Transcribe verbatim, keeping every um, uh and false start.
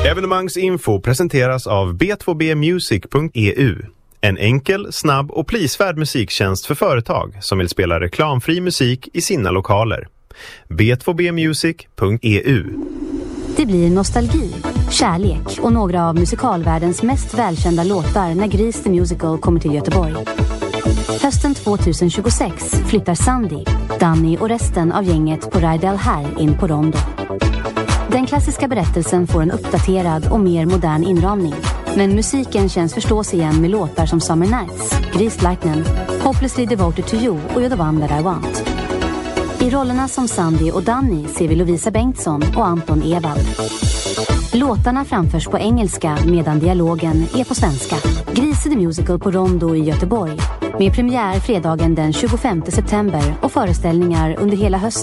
Evenemangsinfo presenteras av b två b music punkt e u. En enkel, snabb och prisvärd musiktjänst för företag som vill spela reklamfri musik i sina lokaler. b två b music punkt e u. Det blir nostalgi, kärlek och några av musikalvärldens mest välkända låtar när Grease the Musical kommer till Göteborg. Hösten tjugohundratjugosex flyttar Sandy, Danny och resten av gänget på Rydell här in på Rondo. Den klassiska berättelsen får en uppdaterad och mer modern inramning. Men musiken känns förstås igen med låtar som Summer Nights, Greased Lightning, Hopelessly Devoted to You och You're the One That I Want. I rollerna som Sandy och Danny ser vi Lovisa Bengtsson och Anton Ewald. Låtarna framförs på engelska medan dialogen är på svenska. Grease the Musical på Rondo i Göteborg. Med premiär fredagen den tjugofemte september och föreställningar under hela hösten.